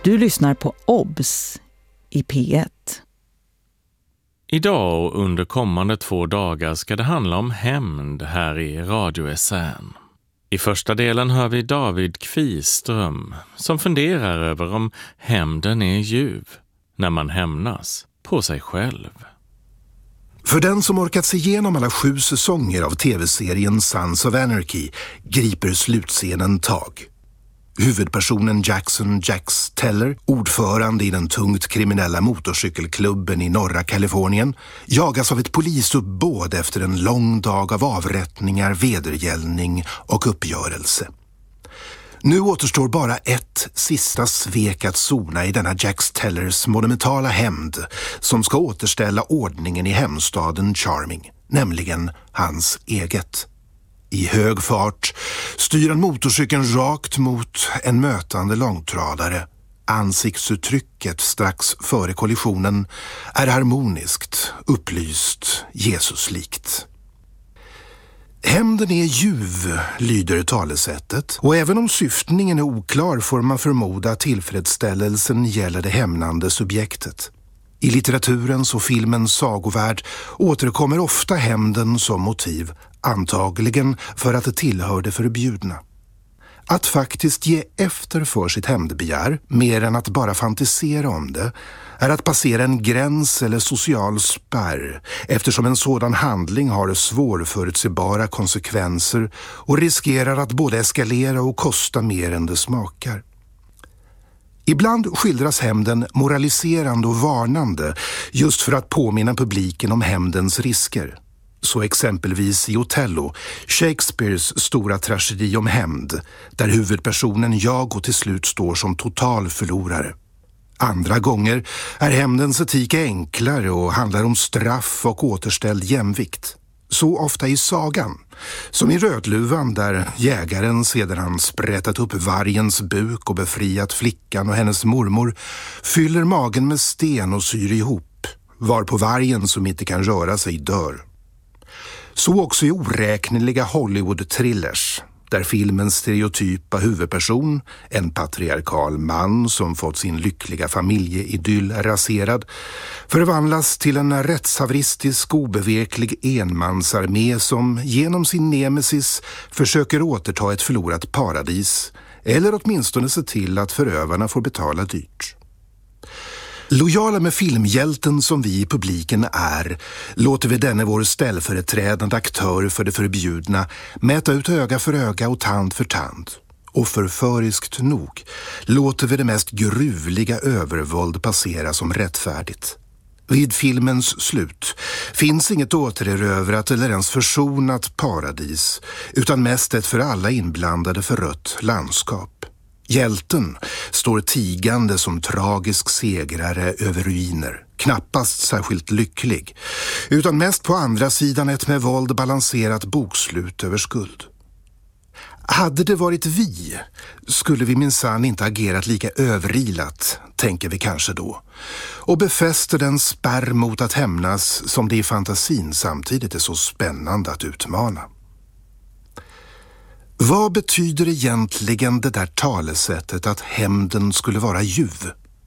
Du lyssnar på OBS i P1. Idag och under kommande 2 dagar ska det handla om hämnd här i Radio SN. I första delen hör vi David Kviström som funderar över om hämnden är ljuv när man hämnas på sig själv. För den som orkat sig igenom alla 7 säsonger av tv-serien Sons of Anarchy griper slutscenen tag. Huvudpersonen Jackson Jax Teller, ordförande i den tungt kriminella motorcykelklubben i norra Kalifornien, jagas av ett polisuppbåd efter en lång dag av avrättningar, vedergällning och uppgörelse. Nu återstår bara ett sista svek att sona i denna Jax Tellers monumentala hämnd som ska återställa ordningen i hemstaden Charming, nämligen hans eget. I hög fart styr han motorcykeln rakt mot en mötande långtradare. Ansiktsuttrycket strax före kollisionen är harmoniskt, upplyst, Jesuslikt. Hämnden är ljuv, lyder talesättet, och även om syftningen är oklar får man förmoda att tillfredsställelsen gäller det hämnande subjektet. I litteraturens och filmens sagovärld återkommer ofta hämnden som motiv, antagligen för att det tillhör det förbjudna. Att faktiskt ge efter för sitt hämndbegär, mer än att bara fantisera om det, är att passera en gräns eller social spärr, eftersom en sådan handling har svårförutsebara konsekvenser och riskerar att både eskalera och kosta mer än det smakar. Ibland skildras hämnden moraliserande och varnande just för att påminna publiken om hämndens risker. Så exempelvis i Othello, Shakespeares stora tragedi om hämnd, där huvudpersonen Iago till slut står som total förlorare. Andra gånger är hämndens etik enklare och handlar om straff och återställd jämvikt. Så ofta i sagan, som i Rödluvan där jägaren sedan han sprättat upp vargens buk och befriat flickan och hennes mormor fyller magen med sten och syr ihop, varpå vargen som inte kan röra sig dör. Så också i oräkneliga Hollywood-thrillers, där filmens stereotypa huvudperson, en patriarkal man som fått sin lyckliga familjeidyll raserad, förvandlas till en rättshaveristisk obeveklig enmansarmé som genom sin nemesis försöker återta ett förlorat paradis, eller åtminstone se till att förövarna får betala dyrt. Lojala med filmhjälten som vi i publiken är, låter vi denne vår ställföreträdande aktör för det förbjudna mäta ut öga för öga och tand för tand. Och förföriskt nog låter vi det mest gruvliga övervåld passera som rättfärdigt. Vid filmens slut finns inget återerövrat eller ens försonat paradis, utan mest ett för alla inblandade förrött landskap. Hjälten står tigande som tragisk segrare över ruiner, knappast särskilt lycklig, utan mest på andra sidan ett med våld balanserat bokslut över skuld. Hade det varit vi skulle vi minsann inte agerat lika överilat, tänker vi kanske då, och befäster den spärr mot att hämnas som det i fantasin samtidigt är så spännande att utmana. Vad betyder egentligen det där talesättet att hämnden skulle vara ljuv?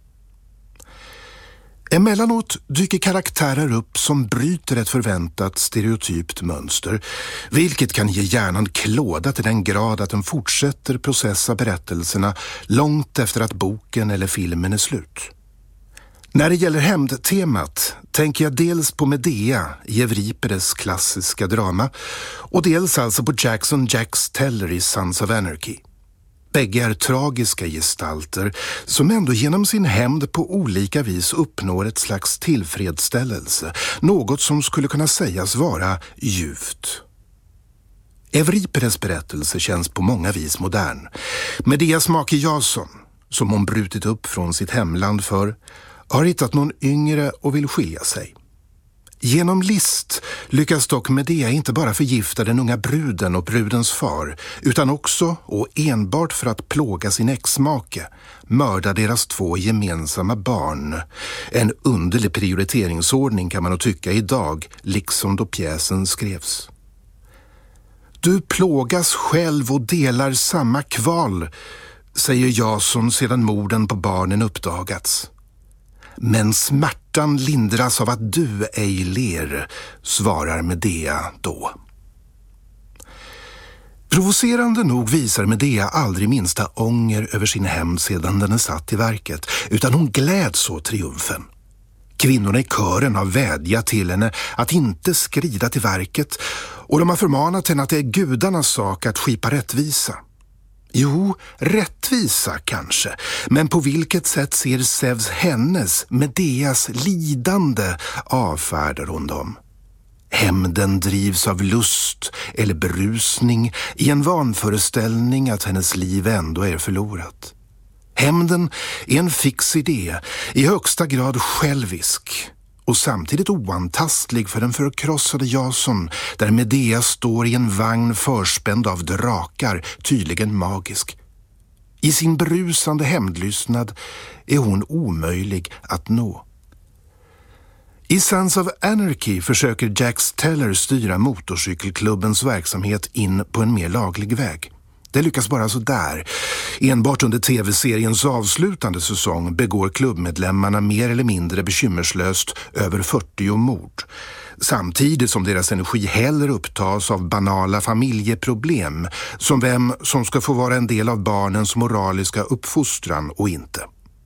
Emellanåt dyker karaktärer upp som bryter ett förväntat stereotypt mönster, vilket kan ge hjärnan klåda till den grad att den fortsätter processa berättelserna långt efter att boken eller filmen är slut. När det gäller hämndtemat tänker jag dels på Medea i Euripides klassiska drama och dels alltså på Jackson Jax Teller i Sons of Anarchy. Bägge är tragiska gestalter som ändå genom sin hämnd på olika vis uppnår ett slags tillfredsställelse, något som skulle kunna sägas vara ljuvt. Euripides berättelse känns på många vis modern. Medeas make Jason, som hon brutit upp från sitt hemland för, har hittat någon yngre och vill skilja sig. Genom list lyckas dock Medea inte bara förgifta den unga bruden och brudens far, utan också, och enbart för att plåga sin exmake, mörda deras 2 gemensamma barn. En underlig prioriteringsordning kan man nog tycka idag, liksom då pjäsen skrevs. Du plågas själv och delar samma kval, säger Jason sedan morden på barnen uppdagats. Men smärtan lindras av att du ej ler, svarar Medea då. Provocerande nog visar Medea aldrig minsta ånger över sin hämnd sedan den är satt i verket, utan hon gläds åt triumfen. Kvinnorna i kören har vädjat till henne att inte skrida till verket, och de har förmanat henne att det är gudarnas sak att skipa rättvisa. Jo, rättvisa kanske, men på vilket sätt ser Zeus hennes, Medeas lidande, avfärdar hon dem. Hämnden drivs av lust eller berusning i en vanföreställning att hennes liv ändå är förlorat. Hämnden är en fix idé, i högsta grad självisk och samtidigt oantastlig för den förkrossade Jason, där Medea står i en vagn förspänd av drakar, tydligen magisk. I sin berusande hämndlystnad är hon omöjlig att nå. I Sons of Anarchy försöker Jax Teller styra motorcykelklubbens verksamhet in på en mer laglig väg. Det lyckas bara så där. Enbart under tv-seriens avslutande säsong begår klubbmedlemmarna mer eller mindre bekymmerslöst över 40 mord. Samtidigt som deras energi hellre upptas av banala familjeproblem, som vem som ska få vara en del av barnens moraliska uppfostran och inte.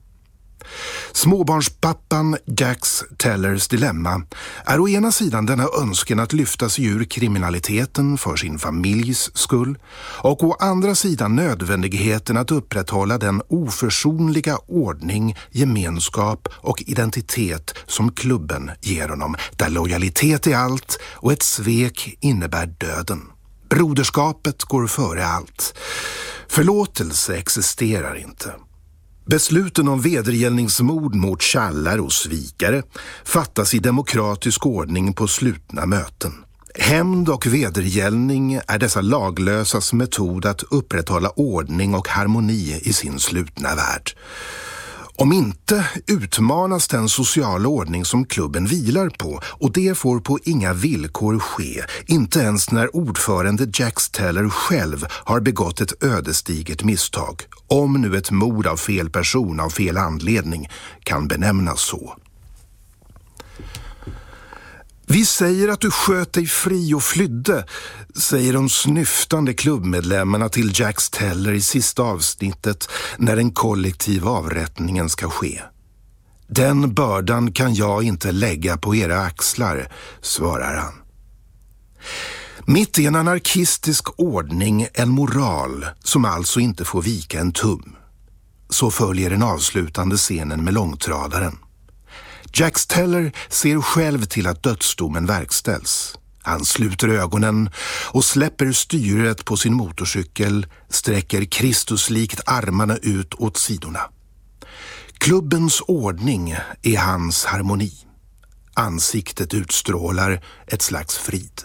Småbarnspappan Jax Tellers dilemma är å ena sidan denna önskan att lyfta sig ur kriminaliteten för sin familjs skull, och å andra sidan nödvändigheten att upprätthålla den oförsonliga ordning, gemenskap och identitet som klubben ger honom, där lojalitet är allt och ett svek innebär döden. Broderskapet går före allt. Förlåtelse existerar inte. Besluten om vedergällningsmord mot tjallar och svikare fattas i demokratisk ordning på slutna möten. Hämnd och vedergällning är dessa laglösas metod att upprätthålla ordning och harmoni i sin slutna värld. Om inte utmanas den sociala ordning som klubben vilar på, och det får på inga villkor ske, inte ens när ordförande Jax Teller själv har begått ett ödesdigert misstag, om nu ett mord av fel person av fel anledning kan benämnas så. Vi säger att du sköt dig fri och flydde, säger de snyftande klubbmedlemmarna till Jax Teller i sista avsnittet när den kollektiva avrättningen ska ske. Den bördan kan jag inte lägga på era axlar, svarar han. Mitt i en anarkistisk ordning, en moral som alltså inte får vika en tum. Så följer den avslutande scenen med långtradaren. Jax Teller ser själv till att dödsdomen verkställs. Han sluter ögonen och släpper styret på sin motorcykel, sträcker Kristuslikt armarna ut åt sidorna. Klubbens ordning är hans harmoni. Ansiktet utstrålar ett slags frid.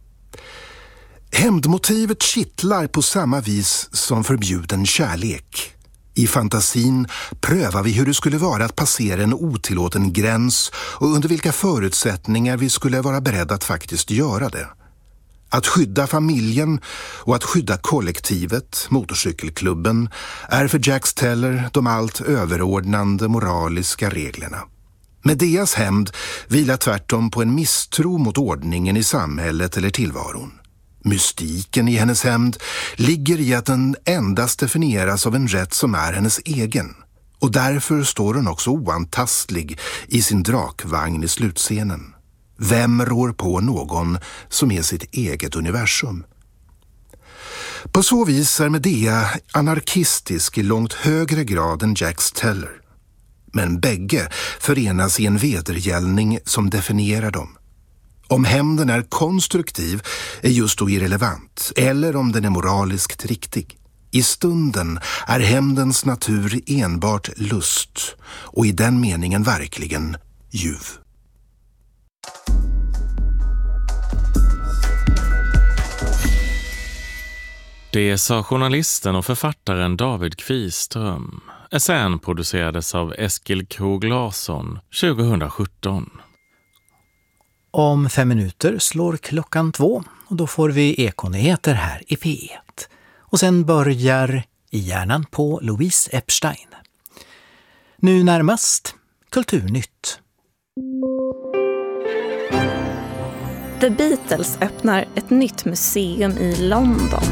Hämndmotivet kittlar på samma vis som förbjuden kärlek. I fantasin prövar vi hur det skulle vara att passera en otillåten gräns och under vilka förutsättningar vi skulle vara beredda att faktiskt göra det. Att skydda familjen och att skydda kollektivet, motorcykelklubben, är för Jax Teller de allt överordnande moraliska reglerna. Medeas hämnd vilar tvärtom på en misstro mot ordningen i samhället eller tillvaron. Mystiken i hennes hämnd ligger i att den endast definieras av en rätt som är hennes egen, och därför står hon också oantastlig i sin drakvagn i slutscenen. Vem rår på någon som är sitt eget universum? På så vis är Medea anarkistisk i långt högre grad än Jax Teller. Men bägge förenas i en vedergällning som definierar dem. Om hämnden är konstruktiv är just då irrelevant, eller om den är moraliskt riktig. I stunden är hämndens natur enbart lust, och i den meningen verkligen ljuv. Det sa journalisten och författaren David Kviström. Essän producerades av Eskil Krog Larsson 2017. Om 5 minuter slår klockan 2 och då får vi ekonyheter här i P1. Och sen börjar I hjärnan på Louise Epstein. Nu närmast Kulturnytt. The Beatles öppnar ett nytt museum i London.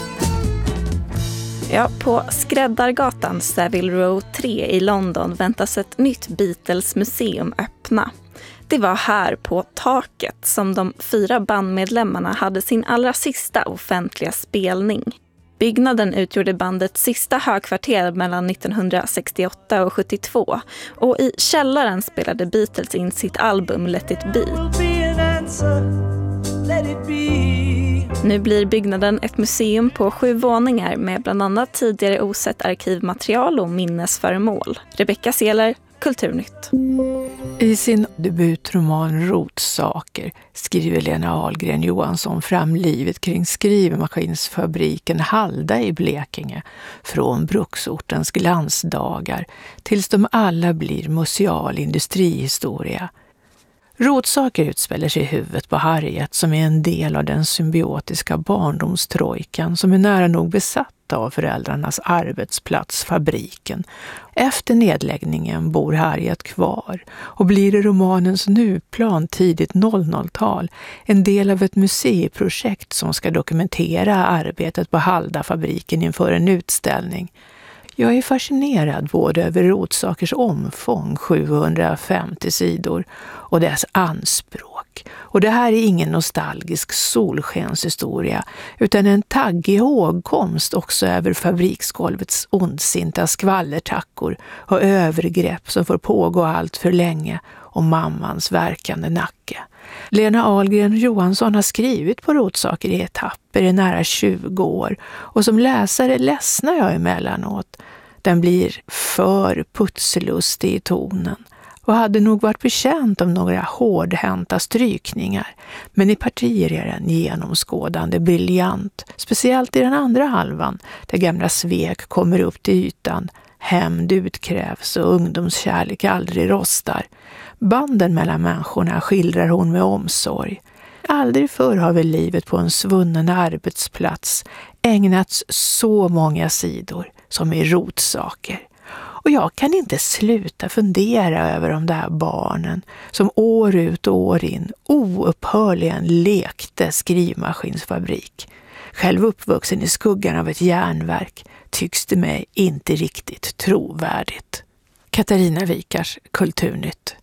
Ja, på Skräddargatan Savile Row 3 i London väntas ett nytt Beatles-museum öppna. Det var här på taket som de 4 bandmedlemmarna hade sin allra sista offentliga spelning. Byggnaden utgjorde bandets sista högkvarter mellan 1968 och 72 och i källaren spelade Beatles in sitt album Let It Be. Nu blir byggnaden ett museum på 7 våningar med bland annat tidigare osett arkivmaterial och minnesföremål. Rebecca Seler, Kulturnytt. I sin debutroman Rotsaker skriver Lena Ahlgren Johansson fram livet kring skrivmaskinsfabriken Halda i Blekinge, från bruksortens glansdagar tills de alla blir museal industrihistoria. Rotsaker utspelar sig i huvudet på Harriet, som är en del av den symbiotiska barndomstrojkan som är nära nog besatt av föräldrarnas arbetsplats, fabriken. Efter nedläggningen bor Harriet kvar och blir i romanens nuplan tidigt 00-tal en del av ett museiprojekt som ska dokumentera arbetet på Halda-fabriken inför en utställning. Jag är fascinerad både över Rotsakers omfång, 750 sidor, och dess anspråk. Och det här är ingen nostalgisk solskenshistoria, utan en taggig hågkomst också över fabriksgolvets ondsinta skvallertackor och övergrepp som får pågå allt för länge och mammans verkande nacke. Lena Ahlgren Johansson har skrivit på Rotsaker i etapper i nära 20 år och som läsare ledsnar jag emellanåt. Den blir för putslustig i tonen och hade nog varit bekänt om några hårdhänta strykningar. Men i partier är den genomskådande briljant, speciellt i den andra halvan där gamla svek kommer upp till ytan, hämnd utkrävs och ungdomskärlek aldrig rostar. Banden mellan människorna skildrar hon med omsorg. Aldrig förr har väl livet på en svunnen arbetsplats ägnats så många sidor som i Rotsaker. Och jag kan inte sluta fundera över de där barnen som år ut och år in oupphörligen lekte skrivmaskinsfabrik. Själv uppvuxen i skuggan av ett järnverk tycks det mig inte riktigt trovärdigt. Katarina Wikars, Kulturnytt.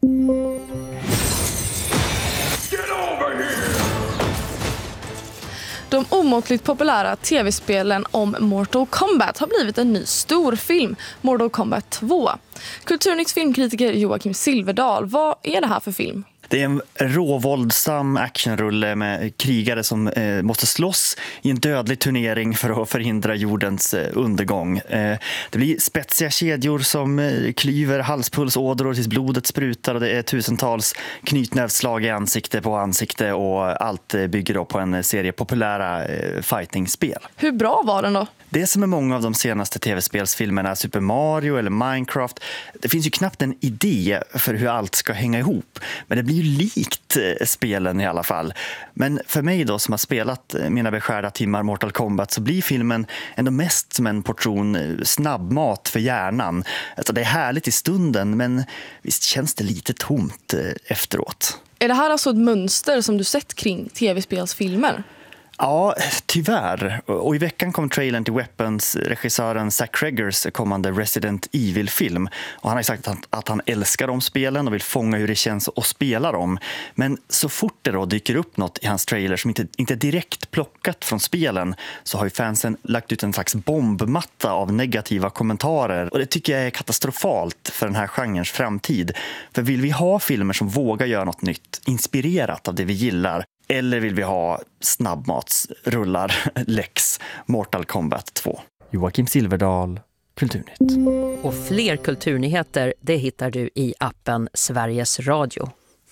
De omåttligt populära tv-spelen om Mortal Kombat har blivit en ny storfilm, Mortal Kombat 2. Kulturnytts filmkritiker Joakim Silverdal, vad är det här för film? Det är en råvåldsam actionrulle med krigare som måste slåss i en dödlig turnering för att förhindra jordens undergång. Det blir spetsiga kedjor som klyver halspulsådror tills blodet sprutar och det är tusentals knytnävsslag i ansikte på ansikte och allt bygger då på en serie populära fightingspel. Hur bra var den då? Det som är många av de senaste tv-spelsfilmerna, Super Mario eller Minecraft, det finns ju knappt en idé för hur allt ska hänga ihop. Men det blir ju likt spelen i alla fall. Men för mig då som har spelat mina beskärda timmar Mortal Kombat så blir filmen ändå mest som en portion snabbmat för hjärnan. Alltså det är härligt i stunden men visst känns det lite tomt efteråt. Är det här alltså ett mönster som du sett kring tv-spelsfilmer? Ja, tyvärr. Och i veckan kom trailern till Weapons, regissören Zack Cregers kommande Resident Evil-film. Och han har sagt att han älskar de spelen och vill fånga hur det känns att spela dem. Men så fort det då dyker upp något i hans trailer som inte är direkt plockat från spelen så har ju fansen lagt ut en slags bombmatta av negativa kommentarer. Och det tycker jag är katastrofalt för den här genrens framtid. För vill vi ha filmer som vågar göra något nytt, inspirerat av det vi gillar, eller vill vi ha snabbmatsrullar, Lex, Mortal Kombat 2? Joakim Silverdal, Kulturnytt. Och fler kulturnyheter, det hittar du i appen Sveriges Radio.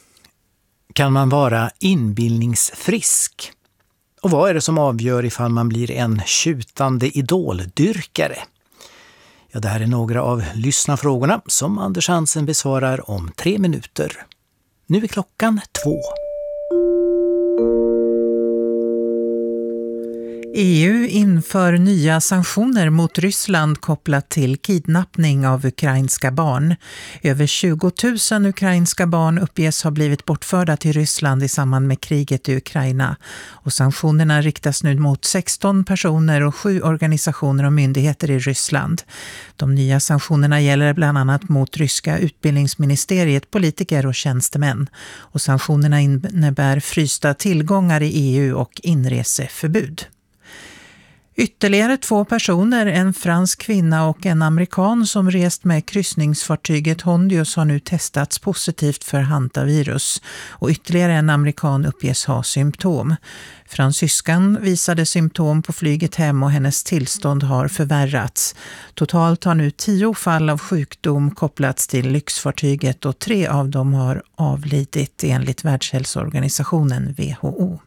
Kan man vara inbildningsfrisk? Och vad är det som avgör ifall man blir en tjutande idoldyrkare? Ja, det här är några av lyssnarfrågorna som Anders Hansen besvarar om 3 minuter. Nu är klockan 2. EU inför nya sanktioner mot Ryssland kopplat till kidnappning av ukrainska barn. Över 20 000 ukrainska barn uppges ha blivit bortförda till Ryssland i samband med kriget i Ukraina. Och sanktionerna riktas nu mot 16 personer och 7 organisationer och myndigheter i Ryssland. De nya sanktionerna gäller bland annat mot ryska utbildningsministeriet, politiker och tjänstemän. Och sanktionerna innebär frysta tillgångar i EU och inreseförbud. Ytterligare 2 personer, en fransk kvinna och en amerikan som rest med kryssningsfartyget Hondius har nu testats positivt för hantavirus och ytterligare en amerikan uppges ha symptom. Fransyskan visade symptom på flyget hem och hennes tillstånd har förvärrats. Totalt har nu 10 fall av sjukdom kopplats till lyxfartyget och 3 av dem har avlidit enligt Världshälsoorganisationen WHO.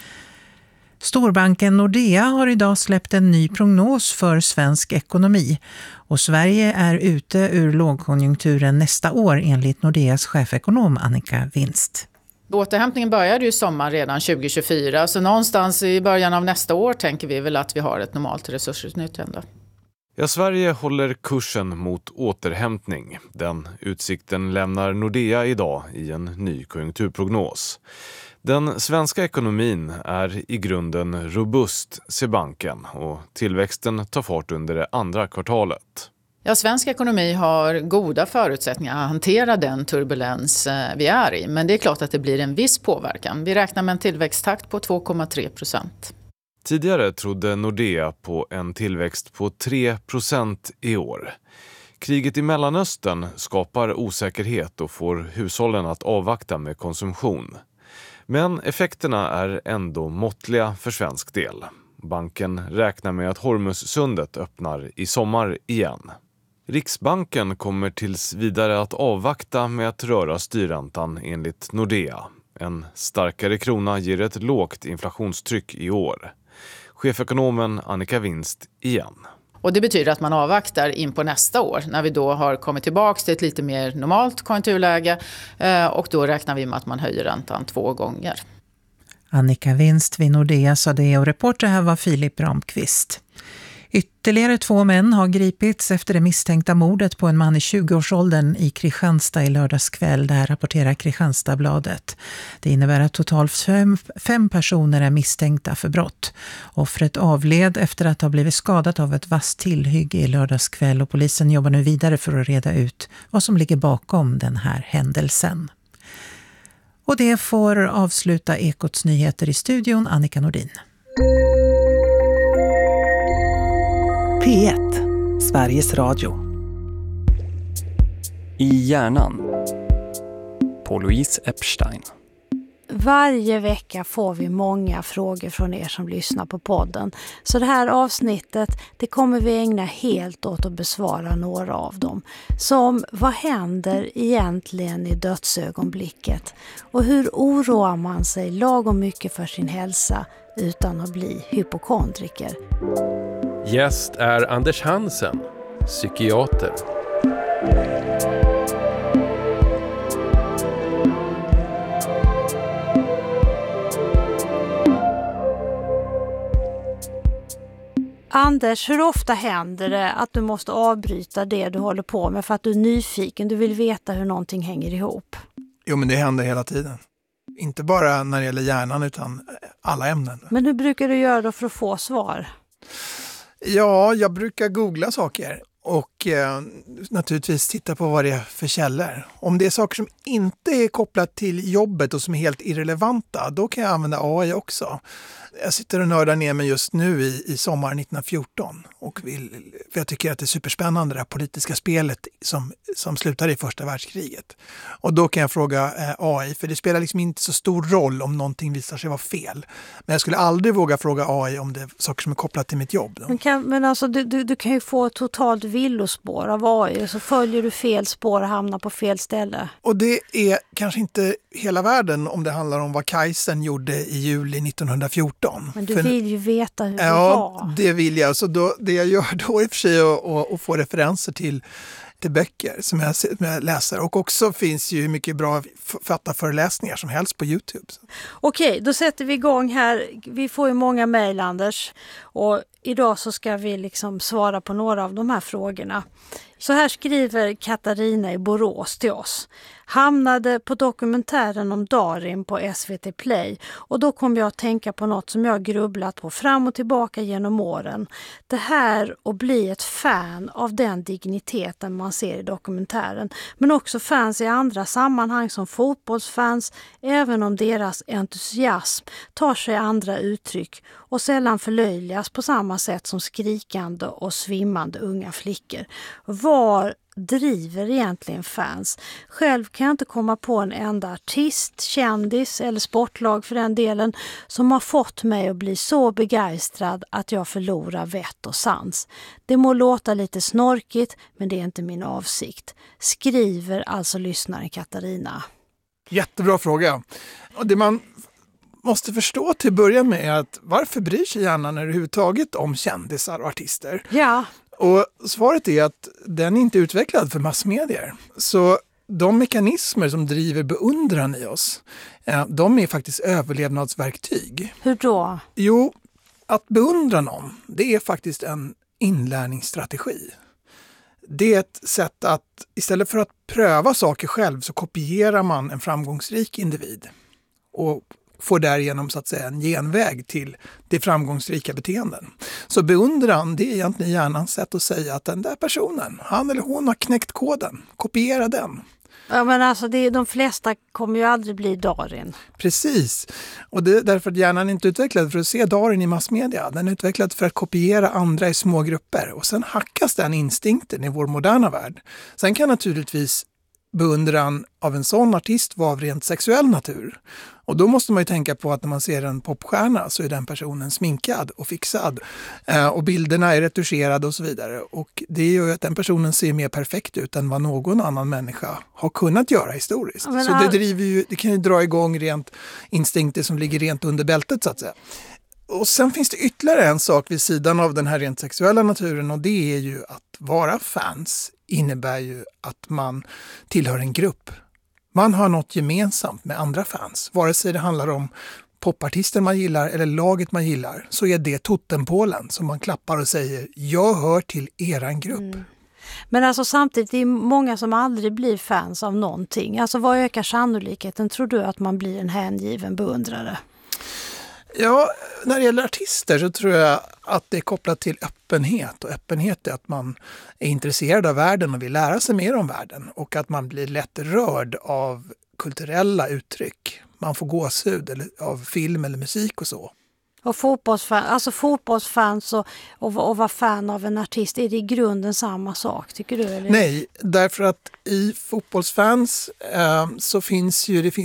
Storbanken Nordea har idag släppt en ny prognos för svensk ekonomi och Sverige är ute ur lågkonjunkturen nästa år enligt Nordeas chefekonom Annika Winst. Återhämtningen började ju sommar redan 2024 så någonstans i början av nästa år tänker vi väl att vi har ett normalt resursutnyttjande. Ja, Sverige håller kursen mot återhämtning. Den utsikten lämnar Nordea idag i en ny konjunkturprognos. Den svenska ekonomin är i grunden robust, ser banken, och tillväxten tar fart under det andra kvartalet. Ja, svensk ekonomi har goda förutsättningar att hantera den turbulens vi är i. Men det är klart att det blir en viss påverkan. Vi räknar med en tillväxttakt på 2,3%. Tidigare trodde Nordea på en tillväxt på 3% i år. Kriget i Mellanöstern skapar osäkerhet och får hushållen att avvakta med konsumtion. Men effekterna är ändå måttliga för svensk del. Banken räknar med att Hormuzsundet öppnar i sommar igen. Riksbanken kommer tills vidare att avvakta med att röra styrräntan enligt Nordea. En starkare krona ger ett lågt inflationstryck i år. Chefekonomen Annika Winst igen. Och det betyder att man avvaktar in på nästa år när vi då har kommit tillbaka till ett lite mer normalt konjunkturläge och då räknar vi med att man höjer räntan 2 gånger. Annika Winst vid Nordea sa det och reporter här var Filip Ramqvist. Ytterligare 2 män har gripits efter det misstänkta mordet på en man i 20-årsåldern i Kristianstad i lördagskväll. Det här rapporterar Kristianstadsbladet. Det innebär att totalt 5 personer är misstänkta för brott. Offret avled efter att ha blivit skadat av ett vasst tillhygge i lördagskväll och polisen jobbar nu vidare för att reda ut vad som ligger bakom den här händelsen. Och det får avsluta Ekots nyheter i studion Annika Nordin. P1, Sveriges Radio. I hjärnan på Louise Epstein. Varje vecka får vi många frågor från er som lyssnar på podden. Så det här avsnittet, det kommer vi ägna helt åt att besvara några av dem. Som, vad händer egentligen i dödsögonblicket? Och hur oroar man sig lagom mycket för sin hälsa utan att bli hypokondriker? Gäst är Anders Hansen, psykiater. Anders, hur ofta händer det att du måste avbryta det du håller på med för att du är nyfiken, du vill veta hur någonting hänger ihop? Jo, men det händer hela tiden. Inte bara när det gäller hjärnan utan alla ämnen. Men hur brukar du göra då för att få svar? Ja, jag brukar googla saker och naturligtvis titta på vad det är för källor. Om det är saker som inte är kopplat till jobbet och som är helt irrelevanta, då kan jag använda AI också. Jag sitter och nördar ner mig just nu i sommar 1914 och för jag tycker att det är superspännande det här politiska spelet som slutade i första världskriget. Och då kan jag fråga AI, för det spelar liksom inte så stor roll om någonting visar sig vara fel. Men jag skulle aldrig våga fråga AI om det är saker som är kopplat till mitt jobb. Men alltså du kan ju få ett totalt villospår av AI, så följer du fel spår och hamnar på fel ställe. Och det är kanske inte hela världen om det handlar om vad Kajsen gjorde i juli 1914. Men du vill ju veta hur det var. Ja, det vill jag. Så det jag gör då i och för sig att få referenser till till böcker som jag läser. Och också finns ju mycket bra författarföreläsningar som helst på YouTube. Okej, då sätter vi igång här. Vi får ju många mejl, Anders. Och idag så ska vi liksom svara på några av de här frågorna. Så här skriver Katarina i Borås till oss. Hamnade på dokumentären om Darin på SVT Play och då kom jag att tänka på något som jag grubblat på fram och tillbaka genom åren. Det här att bli ett fan av den digniteten man ser i dokumentären, men också fans i andra sammanhang som fotbollsfans, även om deras entusiasm tar sig andra uttryck och sällan förlöjligas på samma sätt som skrikande och svimmande unga flickor. Var driver egentligen fans? Själv kan jag inte komma på en enda artist, kändis eller sportlag för den delen som har fått mig att bli så begeistrad att jag förlorar vett och sans. Det må låta lite snorkigt, men det är inte min avsikt. Skriver alltså lyssnaren Katarina. Jättebra fråga. Och det man måste förstå till början med är att varför bryr sig hjärnan överhuvudtaget om kändisar och artister? Ja. Och svaret är att den är inte utvecklad för massmedier. Så de mekanismer som driver beundran i oss, de är faktiskt överlevnadsverktyg. Hur då? Jo, att beundra någon, det är faktiskt en inlärningsstrategi. Det är ett sätt att istället för att pröva saker själv så kopierar man en framgångsrik individ. Och får därigenom så att säga en genväg till det framgångsrika beteenden. Så beundran, det är egentligen hjärnans sätt att säga att den där personen, han eller hon har knäckt koden, kopiera den. Ja, men alltså de flesta kommer ju aldrig bli Darin. Precis, och det är därför att hjärnan är inte utvecklad för att se Darin i massmedia. Den är utvecklad för att kopiera andra i små grupper och sen hackas den instinkten i vår moderna värld. Sen kan naturligtvis beundran av en sån artist vara av rent sexuell natur. Och då måste man ju tänka på att när man ser en popstjärna så är den personen sminkad och fixad. Och bilderna är retuscherade och så vidare. Och det gör ju att den personen ser mer perfekt ut än vad någon annan människa har kunnat göra historiskt. Ja, så det kan ju dra igång rent instinkter som ligger rent under bältet så att säga. Och sen finns det ytterligare en sak vid sidan av den här rent sexuella naturen och det är ju att vara fans innebär ju att man tillhör en grupp. Man har något gemensamt med andra fans. Vare sig det handlar om popartister man gillar eller laget man gillar så är det totempålen som man klappar och säger jag hör till eran grupp. Mm. Men alltså samtidigt är det många som aldrig blir fans av någonting. Alltså vad ökar sannolikheten tror du att man blir en hängiven beundrare? Ja, när det gäller artister så tror jag att det är kopplat till öppenhet. Och öppenhet är att man är intresserad av världen och vill lära sig mer om världen. Och att man blir lätt rörd av kulturella uttryck. Man får gåshud av film eller musik och så. Och fotbollsfans och vara fan av en artist, är det i grunden samma sak tycker du? Eller? Nej, därför att i fotbollsfans så finns